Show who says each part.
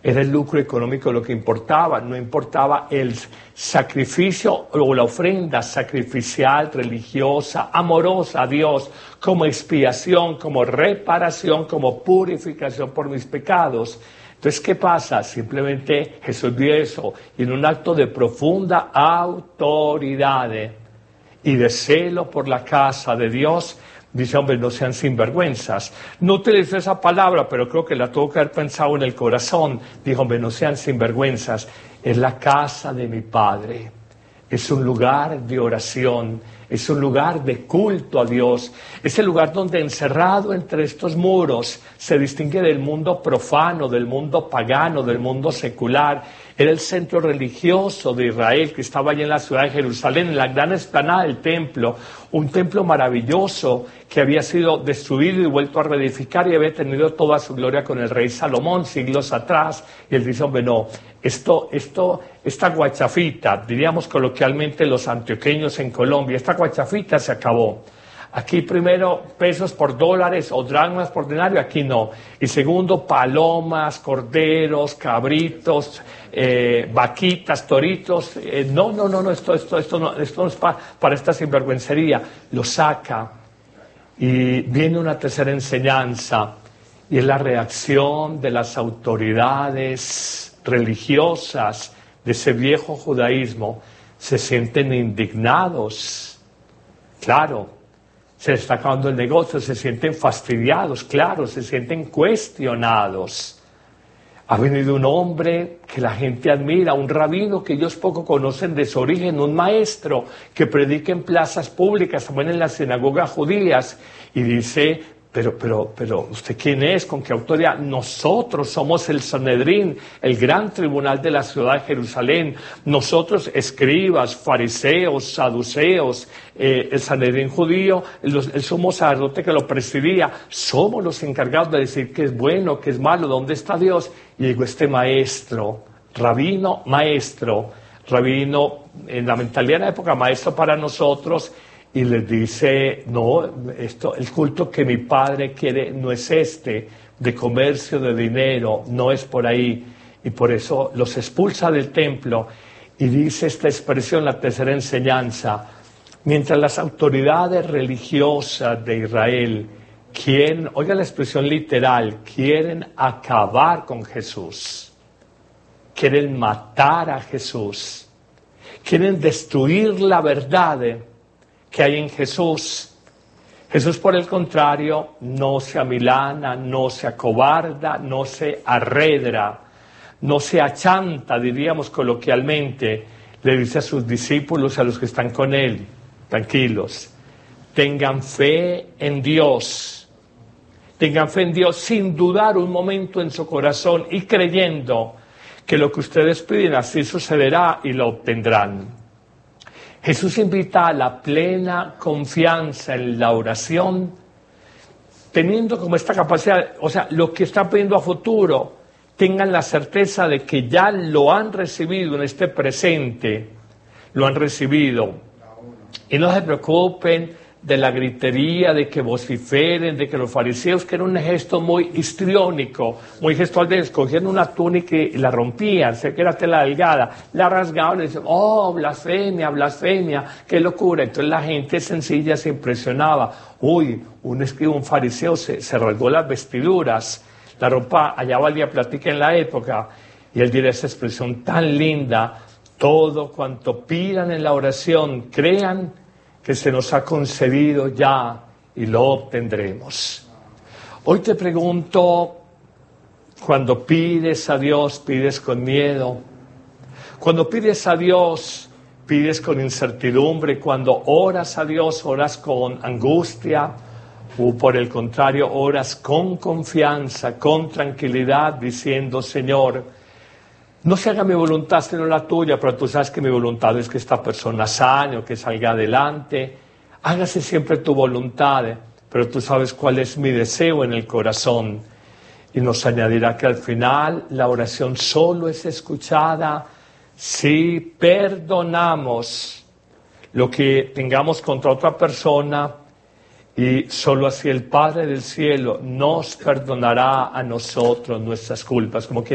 Speaker 1: Era el lucro económico lo que importaba, no importaba el sacrificio o la ofrenda sacrificial, religiosa, amorosa a Dios, como expiación, como reparación, como purificación por mis pecados. Entonces, ¿qué pasa? Simplemente Jesús vio eso y en un acto de profunda autoridad y de celo por la casa de Dios, dice, hombre, no sean sinvergüenzas. No utilizó esa palabra, pero creo que la tuvo que haber pensado en el corazón. Dijo, hombre, no sean sinvergüenzas. Es la casa de mi Padre. Es un lugar de oración. Es un lugar de culto a Dios. Es el lugar donde encerrado entre estos muros se distingue del mundo profano, del mundo pagano, del mundo secular. Era el centro religioso de Israel que estaba allí en la ciudad de Jerusalén, en la gran explanada del templo. Un templo maravilloso que había sido destruido y vuelto a reedificar y había tenido toda su gloria con el rey Salomón siglos atrás. Y él dice, hombre, no, esta guachafita, diríamos coloquialmente los antioqueños en Colombia, esta guachafita se acabó. Aquí primero pesos por dólares o dracmas por denario, aquí no. Y segundo, palomas, corderos, cabritos, vaquitas, toritos. No, esto no es para esta sinvergüencería. Lo saca y viene una tercera enseñanza y es la reacción de las autoridades religiosas de ese viejo judaísmo. Se sienten indignados, claro. Se les está acabando el negocio, se sienten fastidiados, claro, se sienten cuestionados. Ha venido un hombre que la gente admira, un rabino que ellos poco conocen de su origen, un maestro que predica en plazas públicas, también en las sinagogas judías, y dice, pero, ¿usted quién es? ¿Con qué autoridad? Nosotros somos el Sanedrín, el gran tribunal de la ciudad de Jerusalén. Nosotros, escribas, fariseos, saduceos, el Sanedrín judío, el sumo sacerdote que lo presidía, somos los encargados de decir qué es bueno, qué es malo, dónde está Dios. Y llegó este maestro, rabino, en la mentalidad de la época, maestro para nosotros, y les dice, no, el culto que mi padre quiere no es de comercio, de dinero, no es por ahí. Y por eso los expulsa del templo y dice esta expresión, la tercera enseñanza, mientras las autoridades religiosas de Israel quieren, oiga la expresión literal, quieren acabar con Jesús, quieren matar a Jesús, quieren destruir la verdad que hay en Jesús. Jesús, por el contrario, no se amilana, no se acobarda, no se arredra, no se achanta, diríamos coloquialmente. Le dice a sus discípulos, a los que están con él, tranquilos, tengan fe en Dios. Tengan fe en Dios sin dudar un momento en su corazón y creyendo que lo que ustedes piden así sucederá y lo obtendrán. Jesús invita a la plena confianza en la oración, teniendo como esta capacidad, o sea, lo que está pidiendo a futuro, tengan la certeza de que ya lo han recibido en este presente, lo han recibido. Y no se preocupen de la gritería, de que vociferen, de que los fariseos, que era un gesto muy histriónico, muy gestual, de escogían una túnica y la rompían, sé que era tela delgada, la rasgaban y decían, oh, blasfemia, blasfemia, qué locura. Entonces la gente sencilla se impresionaba, uy, un fariseo se rasgó las vestiduras, la ropa allá valía plática en la época, y él dirá esa expresión tan linda, todo cuanto pidan en la oración, crean que se nos ha concedido ya y lo obtendremos. Hoy te pregunto, cuando pides a Dios, pides con miedo. Cuando pides a Dios, pides con incertidumbre. Cuando oras a Dios, oras con angustia. O por el contrario, oras con confianza, con tranquilidad, diciendo, Señor, no se haga mi voluntad sino la tuya, pero tú sabes que mi voluntad es que esta persona sane o que salga adelante. Hágase siempre tu voluntad, pero tú sabes cuál es mi deseo en el corazón. Y nos añadirá que al final la oración solo es escuchada si perdonamos lo que tengamos contra otra persona, y solo así el Padre del cielo nos perdonará a nosotros nuestras culpas. Como que